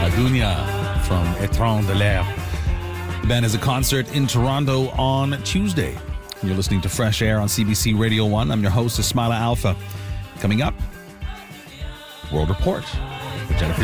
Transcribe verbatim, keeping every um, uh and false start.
Dunia from Étrange de l'air. The band has a concert in Toronto on Tuesday. You're listening to Fresh Air on C B C Radio one. I'm your host, Ismaila Alpha. Coming up, World Report with Jennifer